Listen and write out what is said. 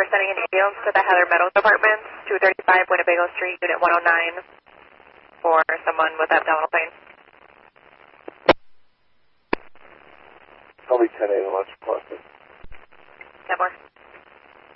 we're sending an ambulance to the Heather Meadows Apartments, 235 Winnebago Street, Unit 109, for someone with abdominal pain. Probably 10 a.m. lunch requested. 10 more.